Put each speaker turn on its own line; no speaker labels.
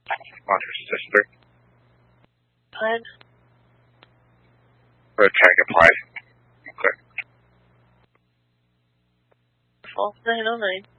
Mother's sister.
Pine.
Or tag applied. Okay.
False 909.